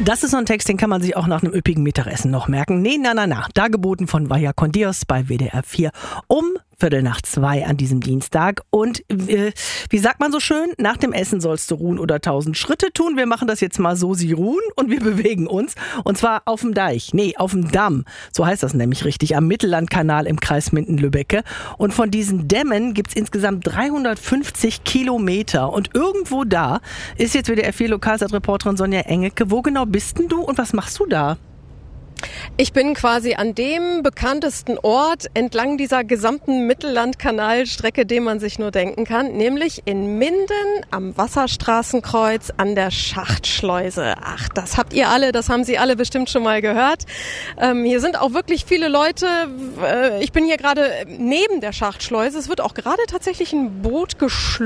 Das ist so ein Text, den kann man sich auch nach einem üppigen Mittagessen noch merken. Nee, na. Dargeboten von Vaya con Dios bei WDR 4 um 1:45 an diesem Dienstag. Und wie sagt man so schön, nach dem Essen sollst du ruhen oder 1000 Schritte tun. Wir machen das jetzt mal so, sie ruhen und wir bewegen uns. Und zwar auf dem Deich, auf dem Damm. So heißt das nämlich richtig, am Mittellandkanal im Kreis Minden-Lübbecke. Und von diesen Dämmen gibt es insgesamt 350 Kilometer. Und irgendwo da ist jetzt WDR 4 Lokalsat-Reporterin Sonja Engelke. Wo genau bist denn du und was machst du da? Ich bin quasi an dem bekanntesten Ort entlang dieser gesamten Mittellandkanalstrecke, den man sich nur denken kann, nämlich in Minden am Wasserstraßenkreuz an der Schachtschleuse. Ach, das haben Sie alle bestimmt schon mal gehört. Hier sind auch wirklich viele Leute. Ich bin hier gerade neben der Schachtschleuse. Es wird auch gerade tatsächlich ein Boot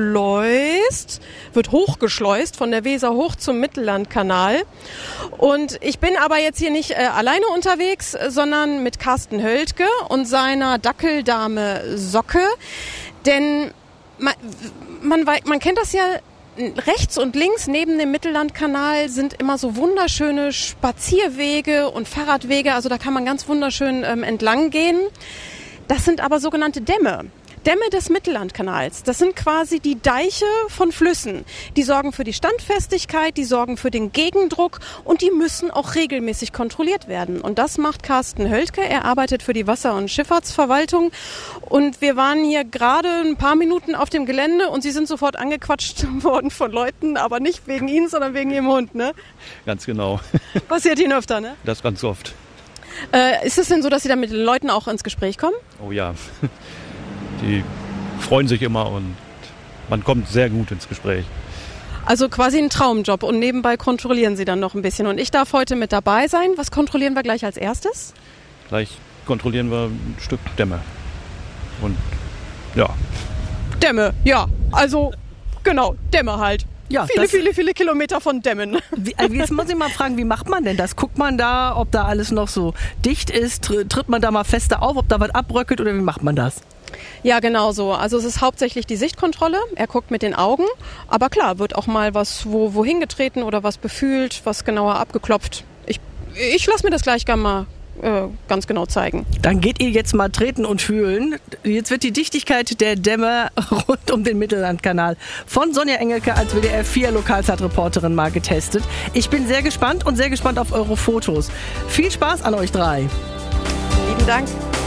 wird hochgeschleust von der Weser hoch zum Mittellandkanal. Und ich bin aber jetzt hier nicht alleine unterwegs, sondern mit Carsten Höltke und seiner Dackeldame Socke. Denn man kennt das ja, rechts und links neben dem Mittellandkanal sind immer so wunderschöne Spazierwege und Fahrradwege. Also da kann man ganz wunderschön entlang gehen. Das sind aber sogenannte Dämme. Dämme des Mittellandkanals, das sind quasi die Deiche von Flüssen. Die sorgen für die Standfestigkeit, die sorgen für den Gegendruck und die müssen auch regelmäßig kontrolliert werden. Und das macht Carsten Höltke. Er arbeitet für die Wasser- und Schifffahrtsverwaltung. Und wir waren hier gerade ein paar Minuten auf dem Gelände und Sie sind sofort angequatscht worden von Leuten, aber nicht wegen Ihnen, sondern wegen Ihrem Hund, ne? Ganz genau. Passiert Ihnen öfter, ne? Das ganz oft. Ist es denn so, dass Sie da mit den Leuten auch ins Gespräch kommen? Oh ja. Die freuen sich immer und man kommt sehr gut ins Gespräch. Also quasi ein Traumjob und nebenbei kontrollieren Sie dann noch ein bisschen. Und ich darf heute mit dabei sein. Was kontrollieren wir gleich als erstes? Gleich kontrollieren wir ein Stück Dämme. Und ja. Dämme, ja. Also genau, Dämme halt. Ja, viele Kilometer von Dämmen. Jetzt muss ich mal fragen, wie macht man denn das? Guckt man da, ob da alles noch so dicht ist? Tritt man da mal fester auf, ob da was abbröckelt oder wie macht man das? Ja, genau so. Also es ist hauptsächlich die Sichtkontrolle. Er guckt mit den Augen. Aber klar, wird auch mal was wohin getreten oder was befühlt, was genauer abgeklopft. Ich lasse mir das gleich mal ganz genau zeigen. Dann geht ihr jetzt mal treten und fühlen. Jetzt wird die Dichtigkeit der Dämme rund um den Mittellandkanal von Sonja Engelke als WDR 4 Lokalsat-Reporterin mal getestet. Ich bin sehr gespannt und sehr gespannt auf eure Fotos. Viel Spaß an euch drei. Lieben Dank.